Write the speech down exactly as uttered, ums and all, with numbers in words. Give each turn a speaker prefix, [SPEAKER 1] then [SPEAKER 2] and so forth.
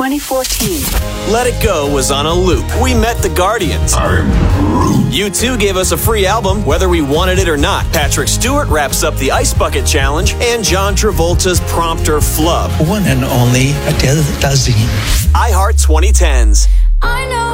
[SPEAKER 1] twenty fourteen.
[SPEAKER 2] Let It Go was on a loop. We met the Guardians.
[SPEAKER 3] I'm Groot.
[SPEAKER 2] U two gave us a free album, whether we wanted it or not. Patrick Stewart wraps up the Ice Bucket Challenge, and John Travolta's Prompter Flub.
[SPEAKER 4] One and only Adele Dazeem.
[SPEAKER 2] iHeart twenty tens.
[SPEAKER 5] I know